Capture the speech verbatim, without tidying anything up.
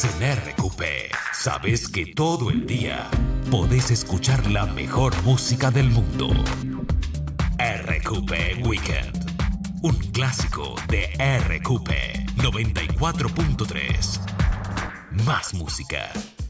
En R Q P, sabes que todo el día podés escuchar la mejor música del mundo. R Q P Weekend, un clásico de R Q P noventa y cuatro punto tres. Más música.